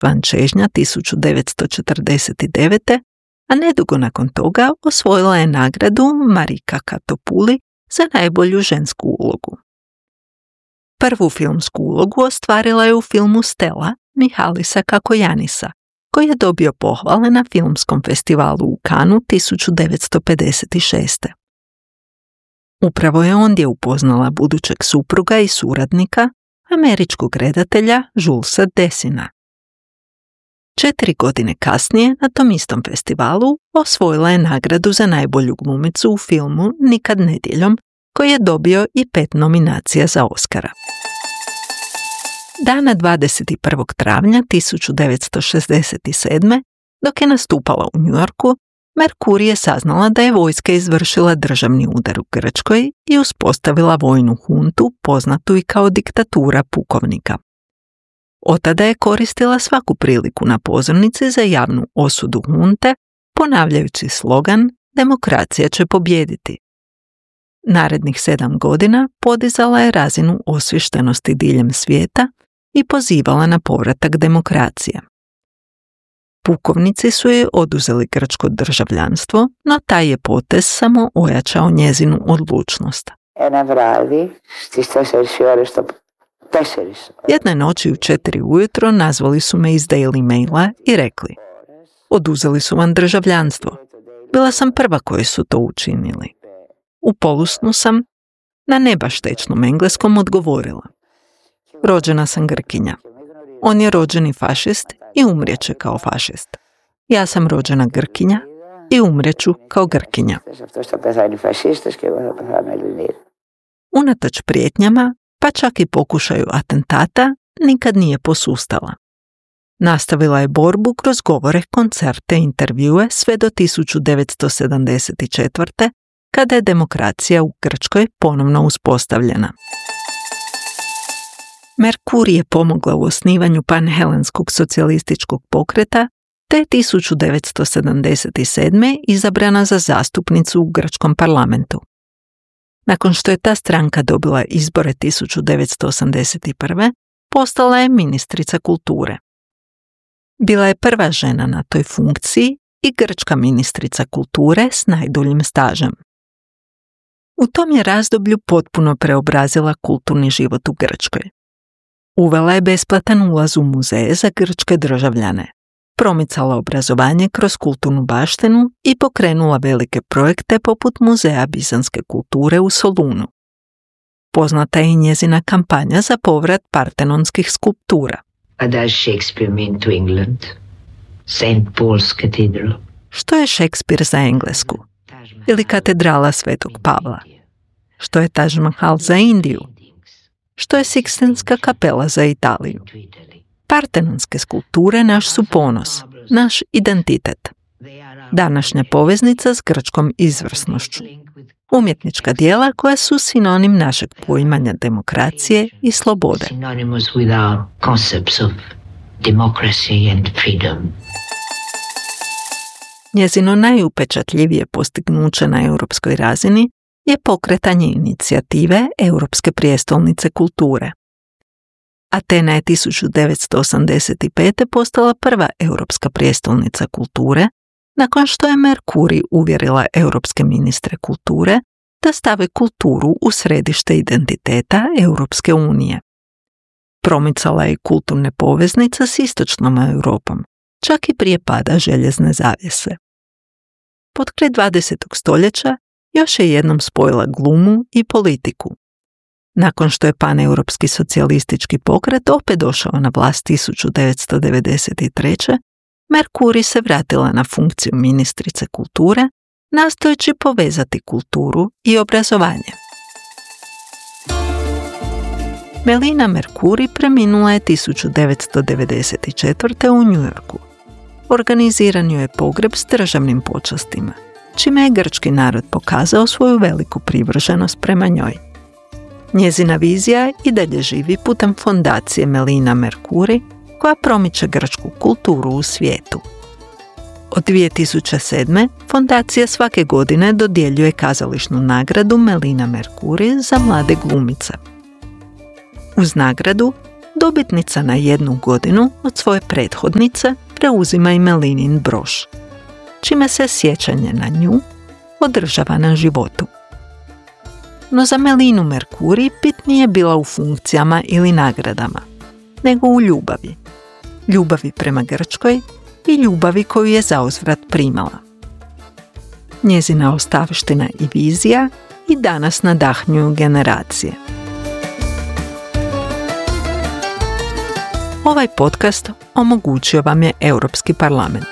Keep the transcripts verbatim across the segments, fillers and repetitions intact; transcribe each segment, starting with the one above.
van čežnja tisuću devetsto četrdeset devete. a nedugo nakon toga osvojila je nagradu Marika Katopuli za najbolju žensku ulogu. Prvu filmsku ulogu ostvarila je u filmu Stella Mihalisa Kakojanisa, koji je dobio pohvale na filmskom festivalu u Kanu tisuću devetsto pedeset šeste. Upravo je ondje upoznala budućeg supruga i suradnika, američkog redatelja Julesa Dessina. Četiri godine kasnije na tom istom festivalu osvojila je nagradu za najbolju glumicu u filmu Nikad nedjeljom, koji je dobio i pet nominacija za Oscara. Dana dvadeset prvog travnja tisuću devetsto šezdeset sedme. dok je nastupala u New Yorku, Merkur je saznala da je vojska izvršila državni udar u Grčkoj i uspostavila vojnu huntu poznatu i kao diktatura pukovnika. Otada je koristila svaku priliku na pozornici za javnu osudu hunte, ponavljajući slogan "Demokracija će pobijediti". Narednih sedam godina podizala je razinu osviještenosti diljem svijeta i pozivala na povratak demokracije. Pukovnici su joj oduzeli grčko državljanstvo, no taj je potez samo ojačao njezinu odlučnost. Jedne noći u četiri ujutro nazvali su me iz Daily Maila i rekli: "Oduzeli su vam državljanstvo." Bila sam prva koji su to učinili. U polusnu sam, na ne baš tečnom engleskom, odgovorila: "Rođena sam Grkinja. On je rođeni fašist i umrijeće kao fašist. Ja sam rođena Grkinja i umrijeću kao Grkinja." Unatoč prijetnjama, pa čak i pokušaju atentata, nikad nije posustala. Nastavila je borbu kroz govore, koncerte, intervjue sve do tisuću devetsto sedamdeset četvrte. kada je demokracija u Grčkoj ponovno uspostavljena. Merkur je pomogla u osnivanju panhelenskog socijalističkog pokreta, te je tisuću devetsto sedamdeset sedme. izabrana za zastupnicu u grčkom parlamentu. Nakon što je ta stranka dobila izbore tisuću devetsto osamdeset prve. postala je ministrica kulture. Bila je prva žena na toj funkciji i grčka ministrica kulture s najduljim stažem. U tom je razdoblju potpuno preobrazila kulturni život u Grčkoj. Uvela je besplatan ulaz u muzeje za grčke državljane, promicala obrazovanje kroz kulturnu baštinu i pokrenula velike projekte poput Muzeja bizanske kulture u Solunu. Poznata je i njezina kampanja za povrat partenonskih skulptura. What does Shakespeare mean to England? Saint Paul's Cathedral. Što je Shakespeare za Englesku? Ili katedrala Svetog Pavla? Što je Taj Mahal za Indiju? Što je Sikstinska kapela za Italiju? Partenonske skulpture naš su ponos, naš identitet. Današnja poveznica s grčkom izvrsnošću. Umjetnička djela koja su sinonim našeg poimanja demokracije i slobode. Njezino najupečatljivije postignuće na europskoj razini je pokretanje inicijative Europske prijestolnice kulture. Atena je tisuću devetsto osamdeset pete. postala prva europska prijestolnica kulture, nakon što je Merkuri uvjerila europske ministre kulture da stave kulturu u središte identiteta Europske unije. Promicala je kulturne poveznice s istočnom Europom, čak i prije pada željezne zavjese. Potkraj dvadesetog stoljeća još je jednom spojila glumu i politiku. Nakon što je paneuropski socijalistički pokret opet došao na vlast tisuću devetsto devedeset treće. Merkuri se vratila na funkciju ministrice kulture, nastojeći povezati kulturu i obrazovanje. Melina Merkuri preminula je tisuću devetsto devedeset četvrte. u New Yorku. Organiziran joj je pogreb s državnim počastima, čime je grčki narod pokazao svoju veliku privrženost prema njoj. Njezina vizija i dalje živi putem fondacije Melina Merkuri, koja promiče grčku kulturu u svijetu. Od dvije tisuće sedme. fondacija svake godine dodjeljuje kazališnu nagradu Melina Merkuri za mlade glumice. Uz nagradu dobitnica na jednu godinu od svoje prethodnice preuzima i Melinin broš, čime se sjećanje na nju održava na životu. No za Melinu Merkuri bitnije bila u funkcijama ili nagradama, nego u ljubavi. Ljubavi prema Grčkoj i ljubavi koju je zauzvrat primala. Njezina ostavština i vizija i danas nadahnjuju generacije. Ovaj podcast omogućio vam je Europski parlament.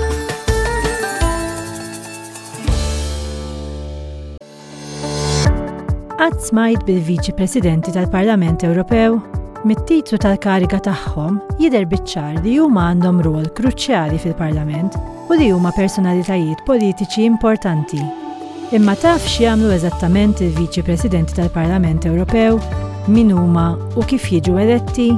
Qatt smajt bil-Viċi Presidenti tal-Parlament Ewropew mit-titlu tal-kariga tagħhom jidher biċ-ċar li huma għandhom rol kruċjali fil-Parlament u li huma personalitajiet politiċi importanti. Imma taf x'jagħmlu eżattament il-Viċi Presidenti tal-Parlament Ewropew, min huma u kif jiġu eletti?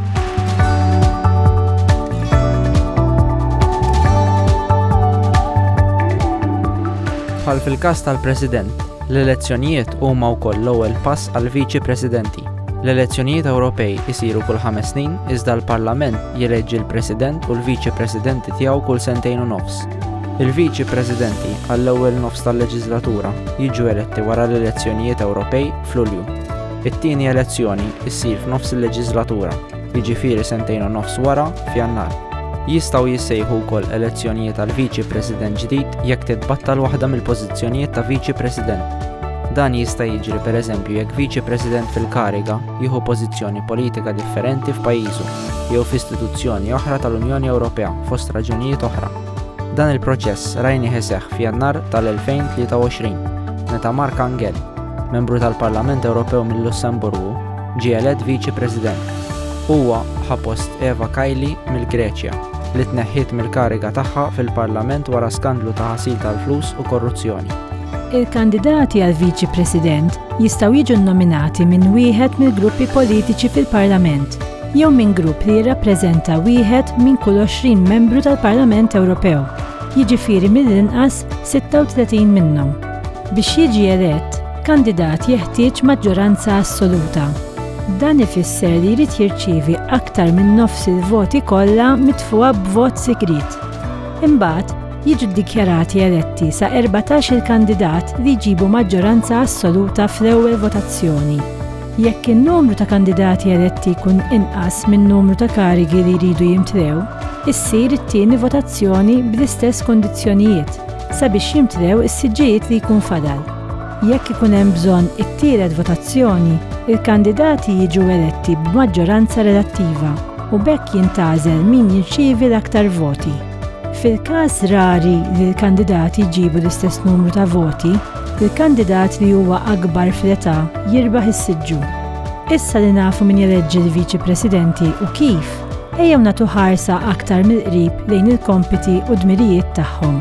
Bħal fil-każ tal-President, l-elezzjonijiet huma wkoll l-ewwel pass għal viċi presidenti. L-elezzjonijiet Ewropej isiru kull ħames snin iżda l-Parlament jeleġġi l-President u l-Viċi Presidenti tiegħu kull sentejn u nofs. Il-Viċi Presidenti għall-ewwel nofs tal-leġislatura jiġu eletti wara l-elezzjonijiet Ewropej f'Lulju. It-tieni elezzjoni ssir f'nofs il-leġislatura, jiġifieri sentejn u nofs wara f'Jannar. Jistgħu jissejħu wkoll elezzjonijiet għal Viċi President ġdid jekk titbattal waħda mill-pożizzjonijiet ta' Viċi President. Dan jista' jiġri pereżempju jekk Viċi President fil-kariga jieħu pożizzjoni politika differenti f'pajjiżu jew f'istituzzjoni oħra tal-Unjoni Ewropea fost raġunijiet oħra. Dan il-proċess rajni ħeseħħ f'Jannar tal-elfejn tlieta u għoxrin, meta Mark Angel, membru tal-Parlament Ewropew mill-Lussemburgu, ġie elett Viċi President. Huwa ħapost Eva Kaili mill-Greċja li tneħħiet mill-kariga tagħha fil-Parlament wara skandlu ta' ħasil tal-flus u korruzzjoni. Il-kandidati għal Viċi President jistgħu jiġu nominati minn wieħed mill-gruppi politiċi fil-Parlament jew minn grupp li jirrappreżenta wieħed minn kull għoxrin membru tal-Parlament Ewropew, jiġifieri mill-inqas sitta u tletin minnhom. Biex jiġi elett, kandidat jeħtieġ maġġoranza assoluta. Dan ifisser li jrid jirċievi aktar minn nofs il-voti kollha mitfuqa b'vot sigriet. Imbagħad jiġu ddikjarati eletti sa erbatax il-kandidat li jġibu maġġoranza assoluta fl-ewwel votazzjoni. Jekk in-numru ta' kandidati eletti jkun inqas minn numru ta' karigi li jridu jimtrew, issir it-tieni votazzjoni bl-istess kondizzjonijiet sabiex jimtrew is-siġġijiet li jkun fadal. Jekk ikun hemm bżonn it-tielet votazzjoni, il-kandidati jiġu eletti b'maġġoranza relattiva u bekk jintgħażel min jirċievi l-aktar voti. Fil-każ rari li l-kandidati jġibu l-istess numru ta' voti, il-kandidat li huwa akbar fl-età jirbaħ is-siġġu. Issa li nafu min jeleġġi l-Viċi Presidenti u kif, ejjew nagħtu ħarsa aktar mill-qrib lejn il-kompiti u d-dmirijiet tagħhom.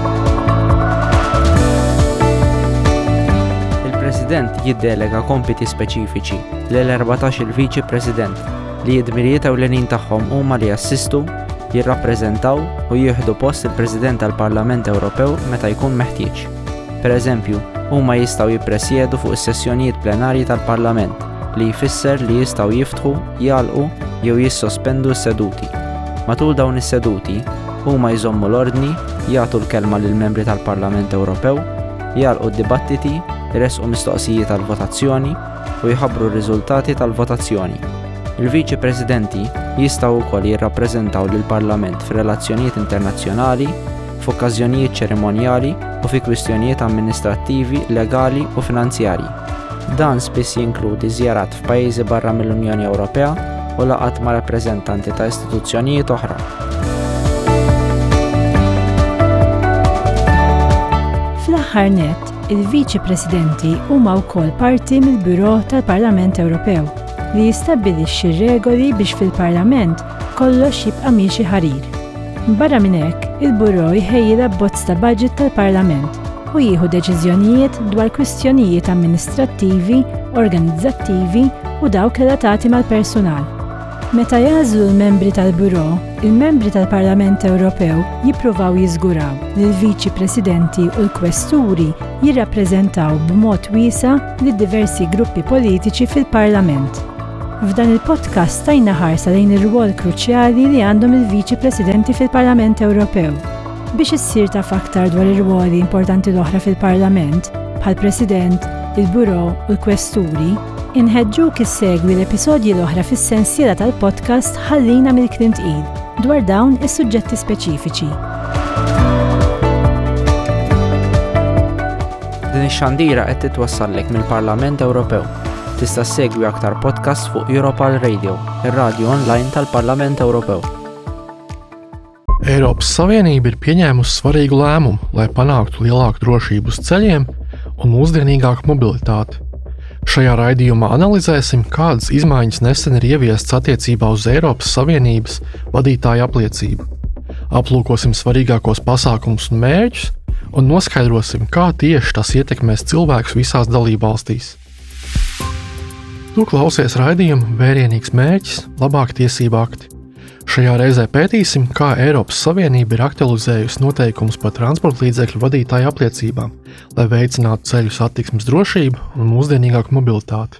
Il-President jiddelega kompiti speċifiċi lill-erbatax il-Viċi President li d-dmirijiet ewlenin tagħhom huma li jassistu, jirrappreżentaw u jieħdu post il-President tal-Parlament Ewropew meta jkun meħtieġ. Pereżempju, huma jistgħu jippresjedu fuq is-sessjonijiet plenarji tal-Parlament li jfisser li jistgħu jiftħu, jagħlqu jew jissospendu s-seduti. Matul dawn is-seduti, huma jżommu l-ordni, jagħtu l-kelma lill-membri tal-Parlament Ewropew, jagħlqu d-dibattiti, jresqu mistoqsijiet tal-votazzjoni u jħabbru r-riżultati tal-votazzjoni. Il-Viċi Presidenti jistgħu wkoll jirrappreżentaw lill-Parlament f'relazzjonijiet internazzjonali, f'okkażjonijiet ċerimonjali u fi kwistjonijiet amministrattivi, legali u finanzjarji. Dan spiss jinkludi żjarat f'pajjiżi barra mill-Unjoni Ewropea u laqgħat ma' rappreżentanti ta' istituzzjonijiet oħra. Fl-aħħar nett, il-Viċi Presidenti huma wkoll parti mill-Buro tal-Parlament Ewropew li jistabbilixxi regoli biex fil-Parlament kollox jibqa' miexi ħarir. Barra minn hekk, il-Buro jħejji l-abbozz ta' budget tal-Parlament u jieħu deċiżjonijiet dwar kwistjonijiet amministrattivi, organizzattivi u dawk relatati mal-personal. Meta jagħżlu l-membri tal-Buro, il-membri tal-Parlament Ewropew jippruvaw jiżguraw li l-Viċi Presidenti u l-Kwesturi jirrappreżentaw b'mod wiesa' lid diversi gruppi politiċi fil-Parlament. F'dan il-podcast tajna ħarsa lejn ir-rwol kruċjali li għandhom il-Viċi Presidenti fil-Parlament Ewropew. Biex issir taf aktar dwar ir-rwoli importanti l-oħra fil-Parlament, bħal President, il-Buro u l-Kwesturi, inħeġġuk issegwi l-episodji l-oħra fis-sensiela tal-podcast ħallina mill-kliem tqil dwar dawn is-suġġetti speċifiċi. Din ix-xandira qed titwassallek mill-Parlament Ewropew. Tista' ssegwi aktar podcast fuq Europal Radio, ir-radju online tal-Parlament Ewropew. Eiropas Savienība ir pieņēmusi svarīgu lēmumu, lai panāktu lielāku drošību uz ceļiem un mūsdienīgāku mobilitāti. Šajā raidījumā analizēsim, kādas izmaiņas nesen ir ieviestas attiecībā uz Eiropas Savienības vadītāja apliecību. Aplūkosim svarīgākos pasākumus un mērķus un noskaidrosim, kā tieši tas ietekmēs cilvēkus visās dalībvalstīs. Tu klausies raidījumu Vērienīgs mērķis – labāki tiesību akti. Šajā reizē pētīsim, kā Eiropas Savienība ir aktualizējusi noteikumus par transporta līdzekļu vadītāju apliecībām, lai veicinātu ceļu satiksmes drošību un mūsdienīgāku mobilitāti.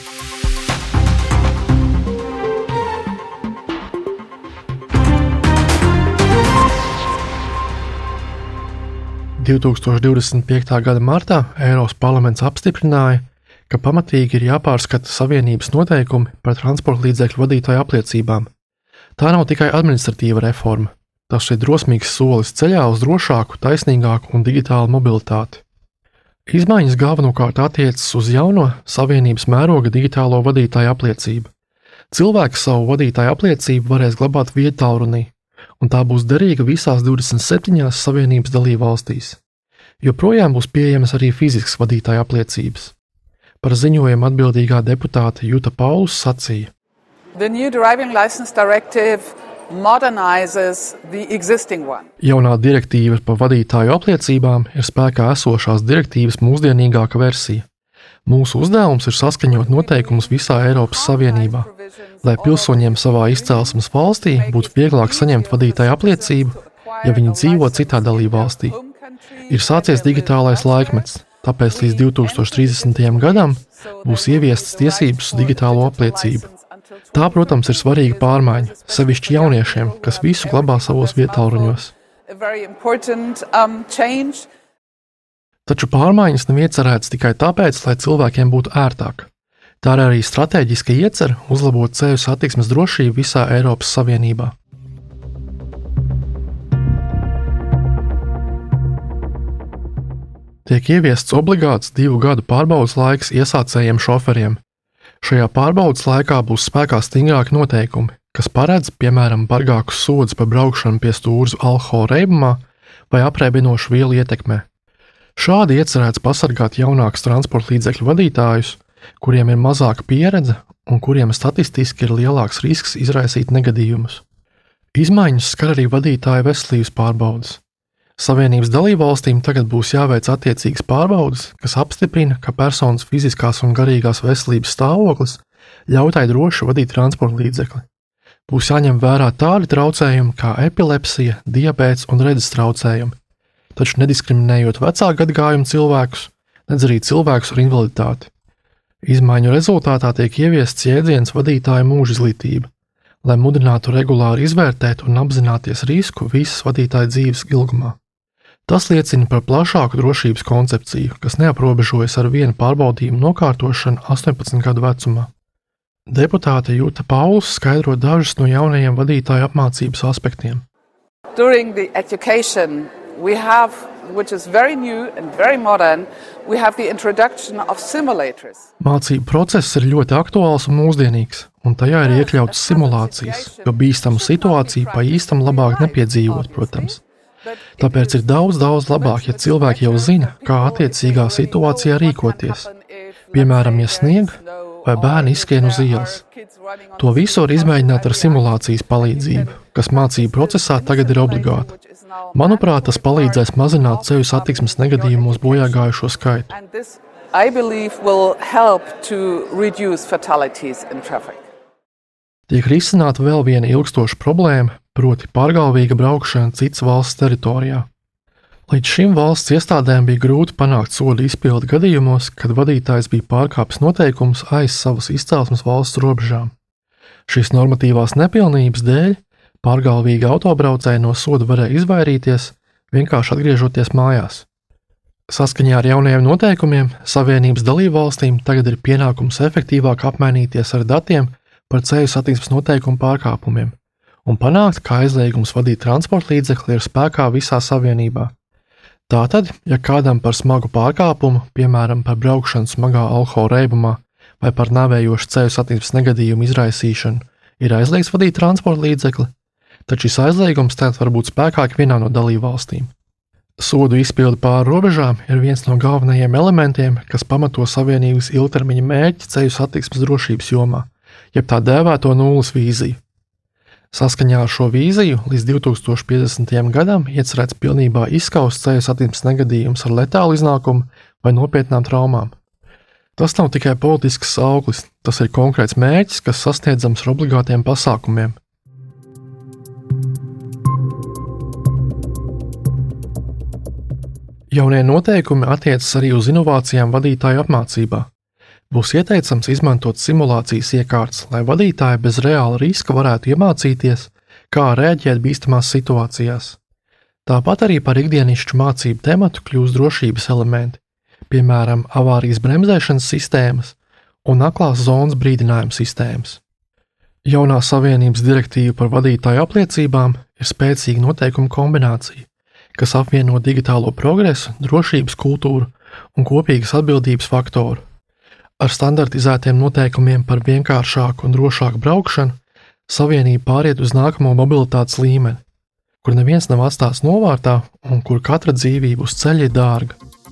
divtūkstoš divdesmit piektā gada martā Eiropas parlaments apstiprināja, ka pamatīgi ir jāpārskata Savienības noteikumi par transporta līdzekļu vadītāju apliecībām. Tā nav tikai administratīva reforma, tas ir drosmīgs solis ceļā uz drošāku, taisnīgāku un digitālu mobilitāti. Izmaiņas galvenokārt attiecas uz jauno Savienības mēroga digitālo vadītāju apliecību. Cilvēks savu vadītāju apliecību varēs glabāt viedtālrunī, un tā būs derīga visās divdesmit septiņās Savienības dalībvalstīs. Joprojām būs pieejamas arī fiziskas vadītāju apliecības. Par ziņojumu atbildīgā deputāte Juta Paulus sacīja. The new driving license directive modernizes the existing one. Jaunā direktīva par vadītāju apliecībām ir spēkā esošās direktīvas mūsdienīgāka versija. Mūsu uzdevums ir saskaņot noteikumus visā Eiropas Savienībā, lai pilsoņiem savā izcelsmes valstī būtu vieglāk saņemt vadītāju apliecību, ja viņi dzīvo citā dalībvalstī. Ir sācies digitālais laikmets. Tāpēc līdz divtūkstoš trīsdesmitajam gadam būs ieviestas tiesības uz digitālo apliecību. Tā, protams, ir svarīga pārmaiņa, sevišķi jauniešiem, kas visu glabā savos viedtālruņos. Taču pārmaiņas nav iecerētas tikai tāpēc, lai cilvēkiem būtu ērtāk. Tā ir arī stratēģiska iecer uzlabot ceļu satiksmes drošību visā Eiropas Savienībā. Tiek ieviests obligāts divu gadu pārbaudes laiks iesācējiem šoferiem. Šajā pārbaudes laikā būs spēkā stingrāki noteikumi, kas paredz, piemēram, bargākus sodus par braukšanu pie stūres alkohola reibumā vai apreibinošu vielu ietekmē. Šādi iecerēts pasargāt jaunākus transporta līdzekļu vadītājus, kuriem ir mazāka pieredze un kuriem statistiski ir lielāks risks izraisīt negadījumus. Izmaiņas skar arī vadītāju veselības pārbaudes. Savienības dalībvalstīm tagad būs jāveic attiecīgas pārbaudes, kas apstiprina, ka personas fiziskās un garīgās veselības stāvoklis ļauj tai droši vadīt transporta līdzekli. Būs jāņem vērā tādi traucējumi kā epilepsija, diabēts un redzes traucējumi, taču nediskriminējot vecāku gadagājumu cilvēkus, nedz arī cilvēkus ar invaliditāti. Izmaiņu rezultātā tiek ieviests jēdziens vadītāja mūža izglītība, lai mudinātu regulāri izvērtēt un apzināties risku visas vadītāja dzīves ilgumā. Tas liecina par plašāku drošības koncepciju, kas neaprobežojas ar vienu pārbaudījumu nokārtošanu astoņpadsmit gadu vecumā. Deputāte Juta Paulus skaidro dažus no jaunajiem vadītāju apmācības aspektiem. During the education we have, which is very new and very modern, we have the introduction of simulators. Mācību process ir ļoti aktuāls un mūsdienīgs, un tajā ir iekļautas simulācijas, jo bīstamu situāciju pa īstam labāk nepiedzīvot, protams. Tāpēc ir daudz, daudz labāk, ja cilvēki jau zina, kā attiecīgā situācijā rīkoties. Piemēram, ja snieg vai bērni izskrien uz ielas. To visu var izmēģināt ar simulācijas palīdzību, kas mācību procesā tagad ir obligāta. Manuprāt, tas palīdzēs mazināt ceļu satiksmes negadījumos bojāgājušo skaitu. I believe will help to reduce fatalities in traffic. Tiek risināta vēl viena ilgstoša problēma, proti pārgalvīga braukšana citas valsts teritorijā. Līdz šim valsts iestādēm bija grūti panākt sodu izpildi gadījumos, kad vadītājs bija pārkāpis noteikumus aiz savas izcelsmes valsts robežām. Šīs normatīvās nepilnības dēļ pārgalvīgi autobraucēji no soda varēja izvairīties, vienkārši atgriežoties mājās. Saskaņā ar jaunajiem noteikumiem Savienības dalībvalstīm tagad ir pienākums efektīvāk apmainīties ar datiem par ceļu satiksmes noteikumu pārkāpumiem un panākt, ka aizliegums vadīt transporta līdzekli ir spēkā visā Savienībā. Tātad, ja kādam par smagu pārkāpumu, piemēram par braukšanu smagā alkohola reibumā vai par nāvējošu ceļu satiksmes negadījumu izraisīšanu, ir aizliegts vadīt transporta līdzekli, tad šis aizliegums tagad var būt spēkā vienā no dalībvalstīm. Sodu izpilde pāri robežām ir viens no galvenajiem elementiem, kas pamato Savienības ilgtermiņa mērķi ceļu satiksmes drošības jomā, jeb tā dēvēto nulles vīziju. Saskaņā ar šo vīziju līdz divi tūkstoši piecdesmitajam gadam iecerēts pilnībā izskaust ceļu satiksmes negadījumus ar letālu iznākumu vai nopietnām traumām. Tas nav tikai politisks sauklis, tas ir konkrēts mērķis, kas sasniedzams ar obligātiem pasākumiem. Jaunie noteikumi attiecas arī uz inovācijām vadītāju apmācībā. Būs ieteicams izmantot simulācijas iekārtas, lai vadītāji bez reāla riska varētu iemācīties, kā rēģēt bīstamās situācijās. Tāpat arī par ikdienišķu mācību tematu kļūst drošības elementi, piemēram, avārijas bremzēšanas sistēmas un aklās zonas brīdinājuma sistēmas. Jaunā Savienības direktīva par vadītāju apliecībām ir spēcīga noteikumu kombinācija, kas apvieno digitālo progresu, drošības kultūru un kopīgas atbildības faktoru. Ar standartizētiem noteikumiem par vienkāršāku un drošāku braukšanu Savienība pāriet uz nākamo mobilitātes līmeni, kur neviens nav atstāts novārtā un kur katra dzīvība uz ceļa ir dārga.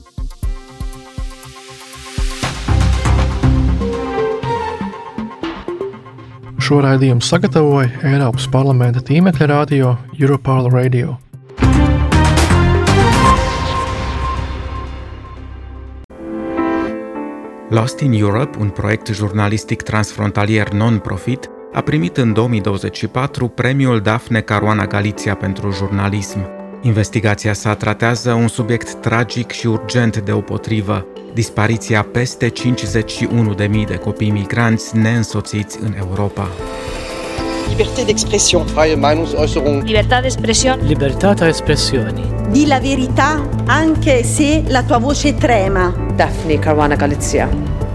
Šo raidījumu sagatavoja Eiropas parlamenta tīmekļa radio Europarl Radio. Lost in Europe, un proiect jurnalistic transfrontalier non-profit, a primit în două mii douăzeci și patru premiul Daphne Caruana Galizia pentru jurnalism. Investigația sa tratează un subiect tragic și urgent deopotrivă, dispariția peste cincizeci și unu de mii de copii migranți neînsoțiți în Europa. Liberté d'expression. Freie Meinungsäußerung. Libertà d'espressione. Libertà espressioni. Di la verità anche se la tua voce trema. Daphne Caruana Galizia.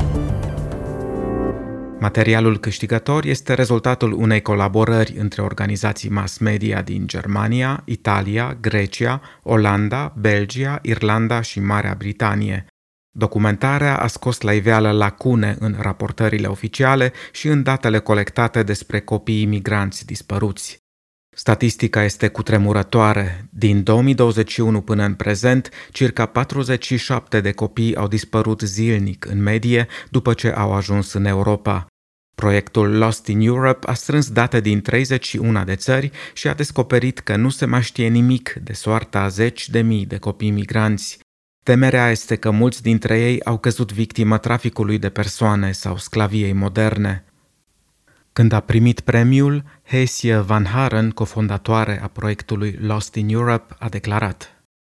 Materialul câștigător este rezultatul unei colaborări între organizații mass media din Germania, Italia, Grecia, Olanda, Belgia, Irlanda și Marea Britanie. Documentarea a scos la iveală lacune în raportările oficiale și în datele colectate despre copiii migranți dispăruți. Statistica este cutremurătoare. Din două mii douăzeci și unu până în prezent, circa patruzeci și șapte de copii au dispărut zilnic în medie după ce au ajuns în Europa. Proiectul Lost in Europe a strâns date din treizeci și unu de țări și a descoperit că nu se mai știe nimic de soarta a zeci de mii de copii migranți. Temerea este că mulți dintre ei au căzut victimă traficului de persoane sau sclaviei moderne. Când a primit premiul, Heesje van Haren, cofondatoare a proiectului Lost in Europe, a declarat: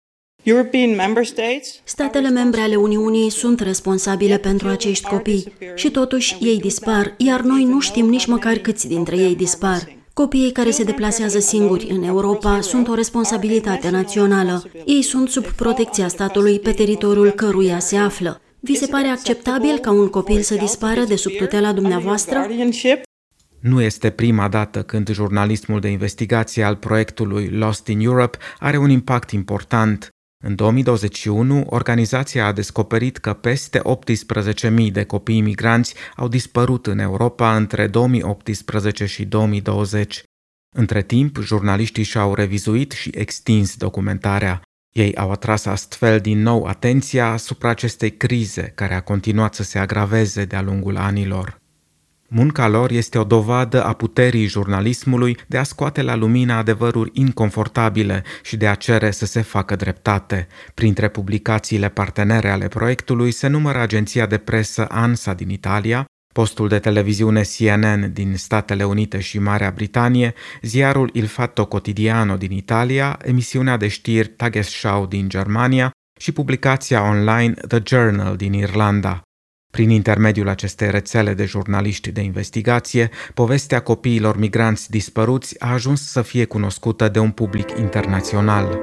Statele membre ale Uniunii sunt responsabile pentru acești copii și totuși ei dispar, iar noi nu știm nici măcar câți dintre ei dispar. Copiii care se deplasează singuri în Europa sunt o responsabilitate națională. Ei sunt sub protecția statului pe teritoriul căruia se află. Vi se pare acceptabil ca un copil să dispară de sub tutela dumneavoastră? Nu este prima dată când jurnalismul de investigație al proiectului Lost in Europe are un impact important. În două mii douăzeci și unu, organizația a descoperit că peste optsprezece mii de copii migranți au dispărut în Europa între două mii optsprezece și două mii douăzeci. Între timp, jurnaliștii și-au revizuit și extins documentarea. Ei au atras astfel din nou atenția asupra acestei crize, care a continuat să se agraveze de-a lungul anilor. Munca lor este o dovadă a puterii jurnalismului de a scoate la lumină adevăruri inconfortabile și de a cere să se facă dreptate. Printre publicațiile partenere ale proiectului se numără agenția de presă ANSA din Italia, Postul de televiziune C N N din Statele Unite și Marea Britanie, ziarul Il Fatto Quotidiano din Italia, emisiunea de știri Tagesschau din Germania și publicația online The Journal din Irlanda. Prin intermediul acestei rețele de jurnaliști de investigație, povestea copiilor migranți dispăruți a ajuns să fie cunoscută de un public internațional.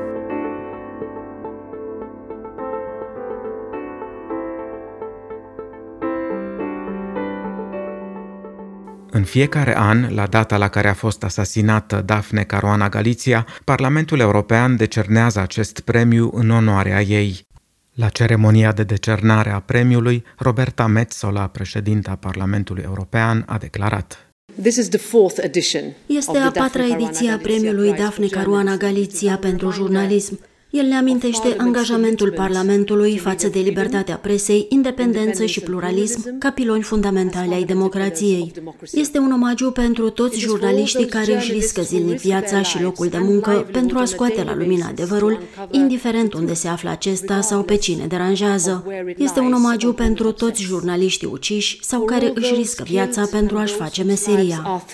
În fiecare an, la data la care a fost asasinată Daphne Caruana Galizia, Parlamentul European decernează acest premiu în onoarea ei. La ceremonia de decernare a premiului, Roberta Metsola, președinta Parlamentului European, a declarat: Este a patra ediție a premiului Daphne Caruana Galizia pentru jurnalism. El ne amintește angajamentul Parlamentului față de libertatea presei, independență și pluralism ca piloni fundamentali ai democrației. Este un omagiu pentru toți jurnaliștii care își riscă zilnic viața și locul de muncă pentru a scoate la lumină adevărul, indiferent unde se află acesta sau pe cine deranjează. Este un omagiu pentru toți jurnaliștii uciși sau care își riscă viața pentru a-și face meseria.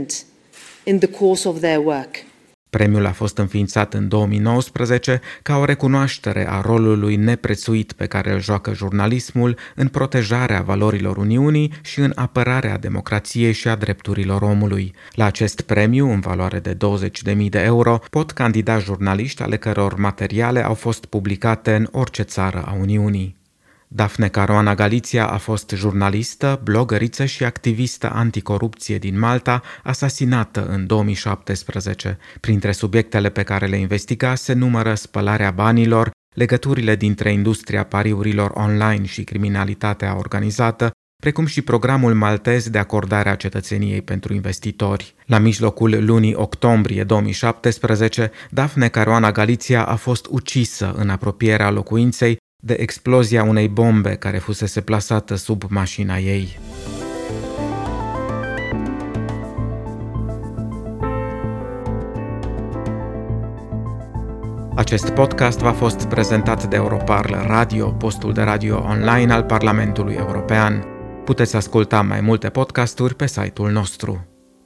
Premiul a fost înființat în două mii nouăsprezece ca o recunoaștere a rolului neprețuit pe care îl joacă jurnalismul în protejarea valorilor Uniunii și în apărarea democrației și a drepturilor omului. La acest premiu, în valoare de douăzeci de mii de euro, pot candida jurnaliști ale căror materiale au fost publicate în orice țară a Uniunii. Daphne Caruana Galizia a fost jurnalistă, blogăriță și activistă anticorupție din Malta, asasinată în două mii șaptesprezece. Printre subiectele pe care le investiga se numără spălarea banilor, legăturile dintre industria pariurilor online și criminalitatea organizată, precum și programul maltez de acordare a cetățeniei pentru investitori. La mijlocul lunii octombrie două mii șaptesprezece, Daphne Caruana Galizia a fost ucisă în apropierea locuinței de explozia unei bombe care fusese plasată sub mașina ei. Acest podcast v-a fost prezentat de Europarl Radio, postul de radio online al Parlamentului European. Puteți asculta mai multe podcasturi pe site-ul nostru.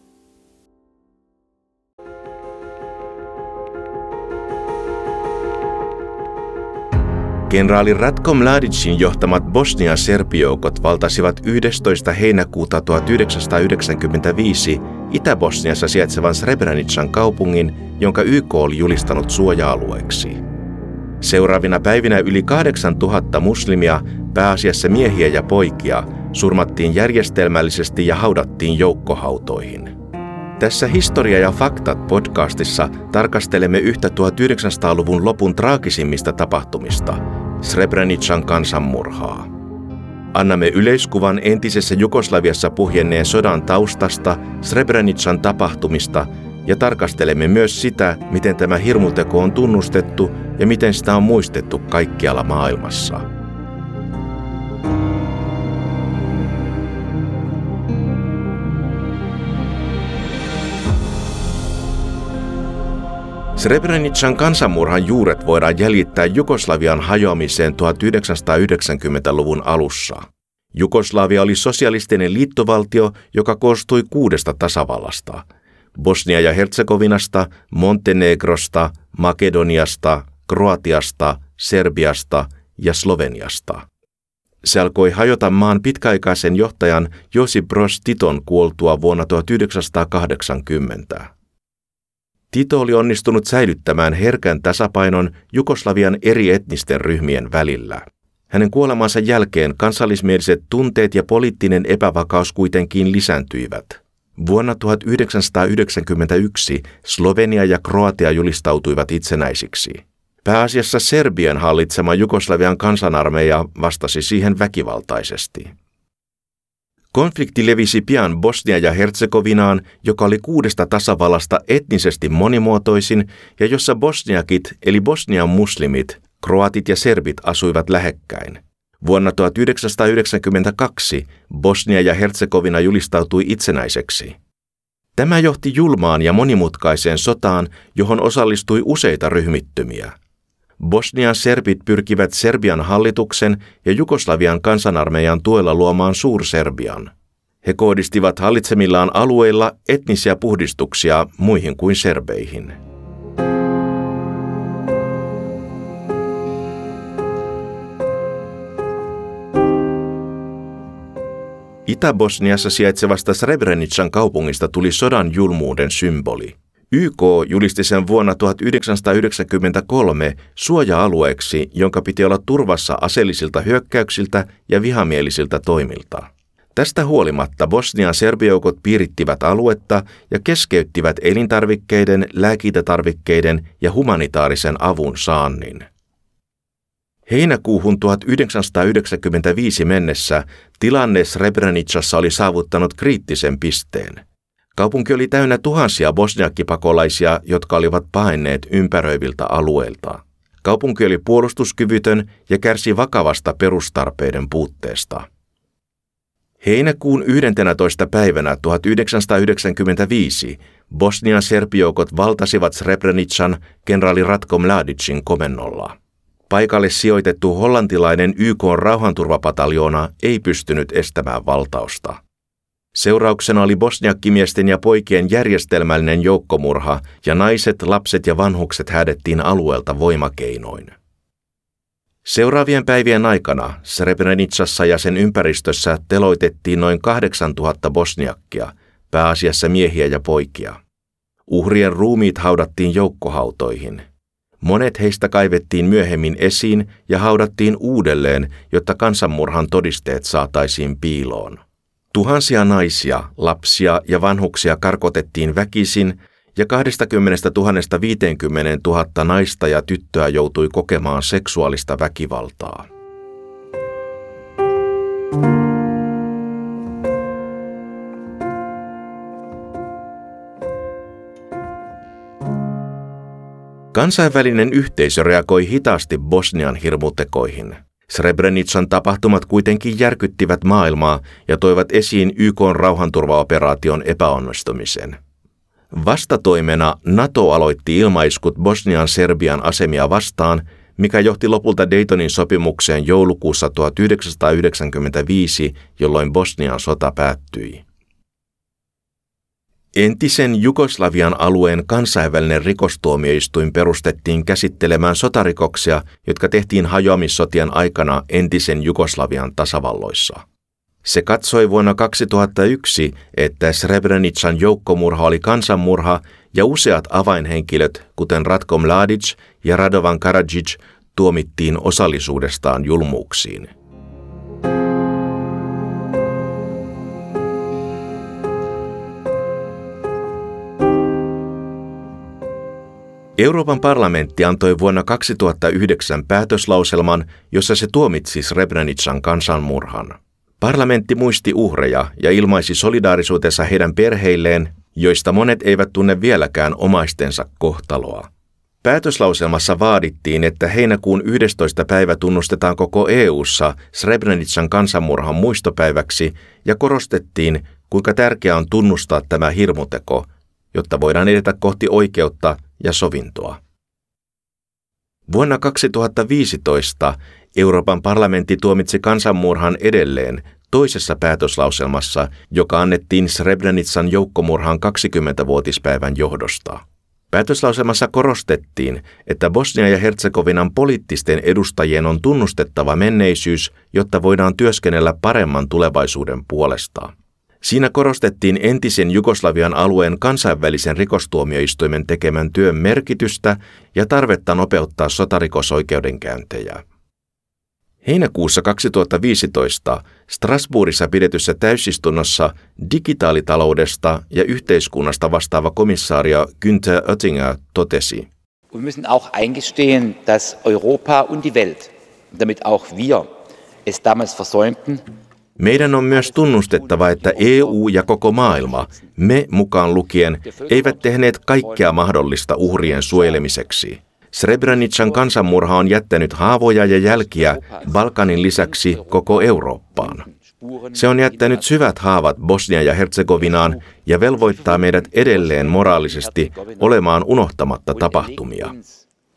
Kenraali Ratko Mladicin johtamat Bosnia-serbijoukot valtasivat yhdestoista heinäkuuta tuhatyhdeksänsataayhdeksänkymmentäviisi Itä-Bosniassa sijaitsevan Srebrenican kaupungin, jonka Y K oli julistanut suoja-alueeksi. Seuraavina päivinä yli kahdeksantuhatta muslimia, pääasiassa miehiä ja poikia, surmattiin järjestelmällisesti ja haudattiin joukkohautoihin. Tässä Historia ja faktat podcastissa tarkastelemme yhtä tuhatyhdeksänsataaluvun lopun traagisimmista tapahtumista, Srebrenican kansanmurhaa. Annamme yleiskuvan entisessä Jugoslaviassa puhjenneen sodan taustasta, Srebrenican tapahtumista ja tarkastelemme myös sitä, miten tämä hirmuteko on tunnustettu ja miten sitä on muistettu kaikkialla maailmassa. Srebrenican kansanmurhan juuret voidaan jäljittää Jugoslavian hajoamiseen tuhatyhdeksänsataayhdeksänkymmentäluvun alussa. Jugoslavia oli sosialistinen liittovaltio, joka koostui kuudesta tasavallasta: Bosnia ja Herzegovinasta, Montenegrosta, Makedoniasta, Kroatiasta, Serbiasta ja Sloveniasta. Se alkoi hajota maan pitkäaikaisen johtajan Josip Broz Titon kuoltua vuonna tuhatyhdeksänsataakahdeksankymmentä. Tito oli onnistunut säilyttämään herkän tasapainon Jugoslavian eri etnisten ryhmien välillä. Hänen kuolemansa jälkeen kansallismieliset tunteet ja poliittinen epävakaus kuitenkin lisääntyivät. Vuonna tuhatyhdeksänsataayhdeksänkymmentäyksi Slovenia ja Kroatia julistautuivat itsenäisiksi. Pääasiassa Serbian hallitsema Jugoslavian kansanarmeija vastasi siihen väkivaltaisesti. Konflikti levisi pian Bosnia ja Herzegovinaan, joka oli kuudesta tasavallasta etnisesti monimuotoisin ja jossa bosniakit eli Bosnian muslimit, kroatit ja serbit asuivat lähekkäin. Vuonna tuhatyhdeksänsataayhdeksänkymmentäkaksi Bosnia ja Herzegovina julistautui itsenäiseksi. Tämä johti julmaan ja monimutkaiseen sotaan, johon osallistui useita ryhmittymiä. Bosnian serbit pyrkivät Serbian hallituksen ja Jugoslavian kansanarmeijan tuella luomaan Suur-Serbian. He kohdistivat hallitsemillaan alueilla etnisiä puhdistuksia muihin kuin serbeihin. Itä-Bosniassa sijaitsevasta Srebrenican kaupungista tuli sodan julmuuden symboli. Y K julisti sen vuonna tuhatyhdeksänsataayhdeksänkymmentäkolme suoja-alueeksi, jonka piti olla turvassa aseellisilta hyökkäyksiltä ja vihamielisiltä toimilta. Tästä huolimatta Bosnian serbijoukot piirittivät aluetta ja keskeyttivät elintarvikkeiden, lääkintätarvikkeiden ja humanitaarisen avun saannin. Heinäkuuhun tuhatyhdeksänsataayhdeksänkymmentäviisi mennessä tilanne Srebrenicassa oli saavuttanut kriittisen pisteen. Kaupunki oli täynnä tuhansia bosniakkipakolaisia, jotka olivat paenneet ympäröiviltä alueilta. Kaupunki oli puolustuskyvytön ja kärsi vakavasta perustarpeiden puutteesta. Heinäkuun yhdentenätoista päivänä tuhatyhdeksänsataayhdeksänkymmentäviisi Bosnian serbijoukot valtasivat Srebrenican kenraali Ratko Mladicin komennolla. Paikalle sijoitettu hollantilainen Y K:n rauhanturvapataljoona ei pystynyt estämään valtausta. Seurauksena oli bosniakkimiesten ja poikien järjestelmällinen joukkomurha ja naiset, lapset ja vanhukset häädettiin alueelta voimakeinoin. Seuraavien päivien aikana Srebrenicassa ja sen ympäristössä teloitettiin noin kahdeksantuhatta bosniakkia, pääasiassa miehiä ja poikia. Uhrien ruumiit haudattiin joukkohautoihin. Monet heistä kaivettiin myöhemmin esiin ja haudattiin uudelleen, jotta kansanmurhan todisteet saataisiin piiloon. Tuhansia naisia, lapsia ja vanhuksia karkotettiin väkisin ja kaksikymmentätuhatta viisikymmentätuhatta naista ja tyttöä joutui kokemaan seksuaalista väkivaltaa. Kansainvälinen yhteisö reagoi hitaasti Bosnian hirmutekoihin. Srebrenican tapahtumat kuitenkin järkyttivät maailmaa ja toivat esiin Y K:n rauhanturvaoperaation epäonnistumisen. Vastatoimena NATO aloitti ilmaiskut Bosnian Serbian asemia vastaan, mikä johti lopulta Daytonin sopimukseen joulukuussa tuhatyhdeksänsataayhdeksänkymmentäviisi, jolloin Bosnian sota päättyi. Entisen Jugoslavian alueen kansainvälinen rikostuomioistuin perustettiin käsittelemään sotarikoksia, jotka tehtiin hajoamissotien aikana entisen Jugoslavian tasavalloissa. Se katsoi vuonna kaksituhattayksi, että Srebrenican joukkomurha oli kansanmurha ja useat avainhenkilöt, kuten Ratko Mladic ja Radovan Karadzic, tuomittiin osallisuudestaan julmuuksiin. Euroopan parlamentti antoi vuonna kaksituhattayhdeksän päätöslauselman, jossa se tuomitsi Srebrenican kansanmurhan. Parlamentti muisti uhreja ja ilmaisi solidaarisuutensa heidän perheilleen, joista monet eivät tunne vieläkään omaistensa kohtaloa. Päätöslauselmassa vaadittiin, että heinäkuun yhdestoista päivä tunnustetaan koko E U:ssa Srebrenican kansanmurhan muistopäiväksi ja korostettiin, kuinka tärkeää on tunnustaa tämä hirmuteko, jotta voidaan edetä kohti oikeutta ja sovintoa. Vuonna kaksituhattaviisitoista Euroopan parlamentti tuomitsi kansanmurhan edelleen toisessa päätöslauselmassa, joka annettiin Srebrenican joukkomurhan kaksikymmenvuotispäivän johdosta. Päätöslauselmassa korostettiin, että Bosnia ja Hertsegovinan poliittisten edustajien on tunnustettava menneisyys, jotta voidaan työskennellä paremman tulevaisuuden puolesta. Siinä korostettiin entisen Jugoslavian alueen kansainvälisen rikostuomioistuimen tekemän työn merkitystä ja tarvetta nopeuttaa sotarikosoikeudenkäyntejä. Heinäkuussa kaksituhattaviisitoista Strasbourgissa pidetyssä täysistunnossa digitaalitaloudesta ja yhteiskunnasta vastaava komissaario Günther Oettinger totesi: Wir müssen auch eingestehen, dass Europa und die Welt, damit auch wir, es damals versäumten. Meidän on myös tunnustettava, että E U ja koko maailma, me mukaan lukien, eivät tehneet kaikkea mahdollista uhrien suojelemiseksi. Srebrenican kansanmurha on jättänyt haavoja ja jälkiä Balkanin lisäksi koko Eurooppaan. Se on jättänyt syvät haavat Bosnia ja Herzegovinaan ja velvoittaa meidät edelleen moraalisesti olemaan unohtamatta tapahtumia.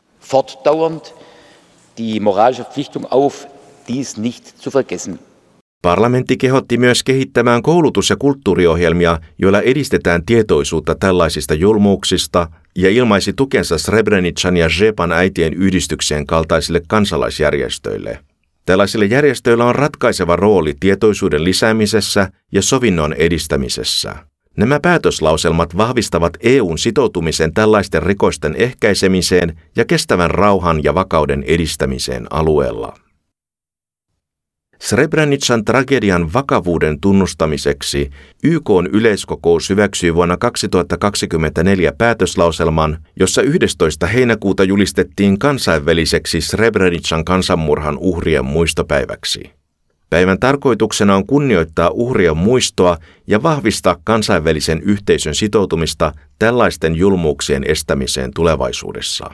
Fortdauernd die moralische Verpflichtung auf, dies nicht zu vergessen. Parlamentti kehotti myös kehittämään koulutus- ja kulttuuriohjelmia, joilla edistetään tietoisuutta tällaisista julmuuksista ja ilmaisi tukensa Srebrenican ja Žepan äitien yhdistyksien kaltaisille kansalaisjärjestöille. Tällaisilla järjestöillä on ratkaiseva rooli tietoisuuden lisäämisessä ja sovinnon edistämisessä. Nämä päätöslauselmat vahvistavat E U:n sitoutumisen tällaisten rikosten ehkäisemiseen ja kestävän rauhan ja vakauden edistämiseen alueella. Srebrenican tragedian vakavuuden tunnustamiseksi Y K:n yleiskokous hyväksyi vuonna kaksituhattakaksikymmentäneljä päätöslauselman, jossa yhdestoista heinäkuuta julistettiin kansainväliseksi Srebrenican kansanmurhan uhrien muistopäiväksi. Päivän tarkoituksena on kunnioittaa uhrien muistoa ja vahvistaa kansainvälisen yhteisön sitoutumista tällaisten julmuuksien estämiseen tulevaisuudessa.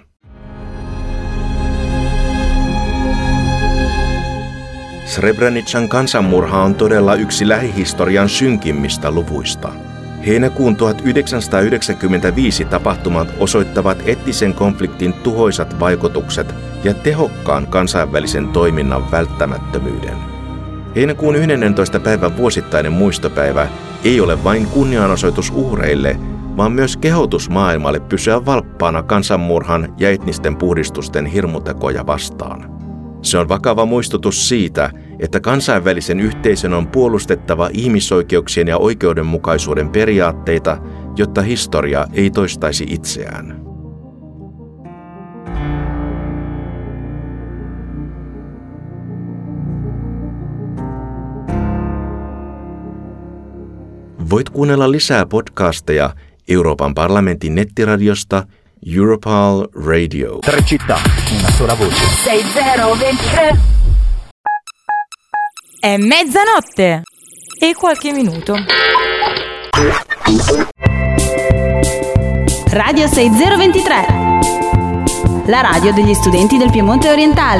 Srebrenican kansanmurha on todella yksi lähihistorian synkimmistä luvuista. Heinäkuun tuhatyhdeksänsataayhdeksänkymmentäviisi tapahtumat osoittavat etnisen konfliktin tuhoisat vaikutukset ja tehokkaan kansainvälisen toiminnan välttämättömyyden. Heinäkuun yhdennentoista päivän vuosittainen muistopäivä ei ole vain kunnianosoitus uhreille, vaan myös kehotus maailmalle pysyä valppaana kansanmurhan ja etnisten puhdistusten hirmutekoja vastaan. Se on vakava muistutus siitä, että kansainvälisen yhteisön on puolustettava ihmisoikeuksien ja oikeudenmukaisuuden periaatteita, jotta historia ei toistaisi itseään. Voit kuunnella lisää podcasteja Euroopan parlamentin nettiradiosta Europal Radio. Tre città, una sola voce. sei zero ventitré. È mezzanotte e qualche minuto. Radio sei zero ventitré. La radio degli studenti del Piemonte orientale.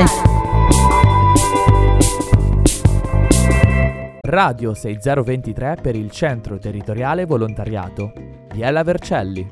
Radio sei zero ventitré per il Centro Territoriale Volontariato. Biella Vercelli.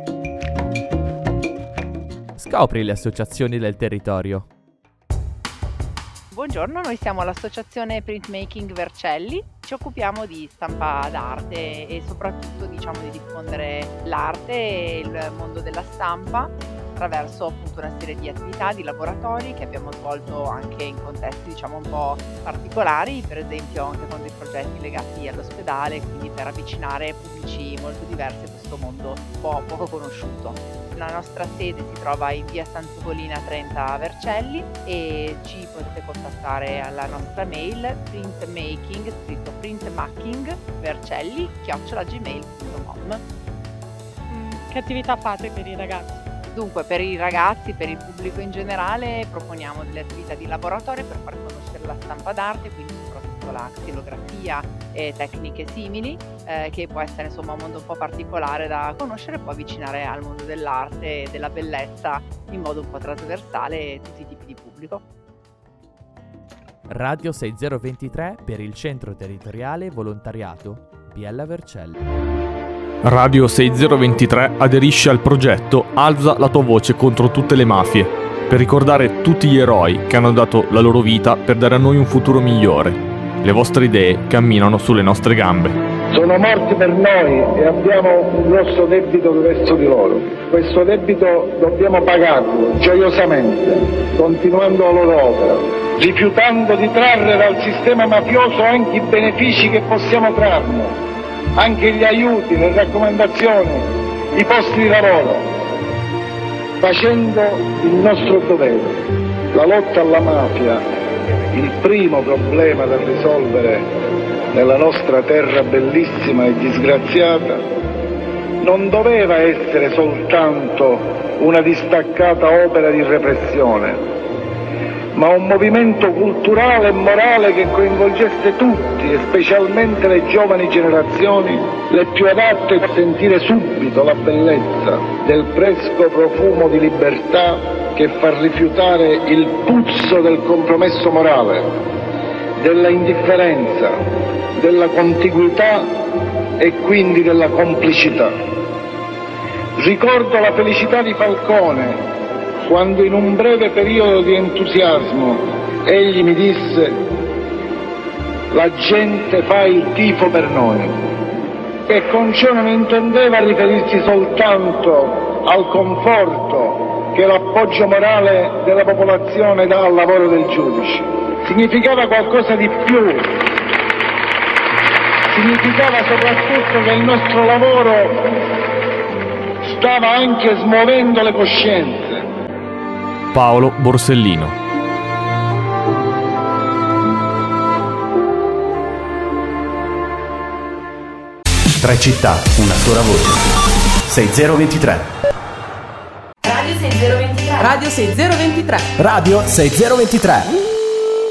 Scopri le associazioni del territorio. Buongiorno, noi siamo l'associazione Printmaking Vercelli, ci occupiamo di stampa d'arte e soprattutto diciamo di diffondere l'arte e il mondo della stampa attraverso appunto una serie di attività, di laboratori che abbiamo svolto anche in contesti diciamo un po' particolari, per esempio anche con dei progetti legati all'ospedale, quindi per avvicinare pubblici molto diversi a questo mondo un po' poco conosciuto. La nostra sede si trova in via San Zugolina trenta a Vercelli e ci potete contattare alla nostra mail printmaking, scritto printmaking vercelli chiocciola gmail punto com. Che attività fate per i ragazzi? Dunque, per i ragazzi, per il pubblico in generale, proponiamo delle attività di laboratorio per far conoscere la stampa d'arte, quindi soprattutto la xilografia e tecniche simili, eh, che può essere insomma un mondo un po' particolare da conoscere e può avvicinare al mondo dell'arte e della bellezza in modo un po' trasversale tutti i tipi di pubblico. Radio sei zero ventitré per il Centro Territoriale Volontariato Biella Vercelli. Radio sei zero ventitré aderisce al progetto Alza la tua voce contro tutte le mafie, per ricordare tutti gli eroi che hanno dato la loro vita per dare a noi un futuro migliore. Le vostre idee camminano sulle nostre gambe. Sono morti per noi e abbiamo un grosso debito verso di loro. Questo debito dobbiamo pagarlo gioiosamente, continuando la loro opera, rifiutando di trarre dal sistema mafioso anche i benefici che possiamo trarne, anche gli aiuti, le raccomandazioni, i posti di lavoro, facendo il nostro dovere. La lotta alla mafia, il primo problema da risolvere nella nostra terra bellissima e disgraziata, non doveva essere soltanto una distaccata opera di repressione, ma un movimento culturale e morale che coinvolgesse tutti, e specialmente le giovani generazioni, le più adatte a sentire subito la bellezza del fresco profumo di libertà che fa rifiutare il puzzo del compromesso morale, della indifferenza, della contiguità e quindi della complicità. Ricordo la felicità di Falcone quando in un breve periodo di entusiasmo egli mi disse: la gente fa il tifo per noi, e con ciò non intendeva riferirsi soltanto al conforto che l'appoggio morale della popolazione dà al lavoro del giudice. Significava qualcosa di più. Significava soprattutto che il nostro lavoro stava anche smuovendo le coscienze. Paolo Borsellino. Tre città, una sola voce. sei zero due tre. Radio sei zero due tre. Radio sei zero due tre. Radio sei zero due tre.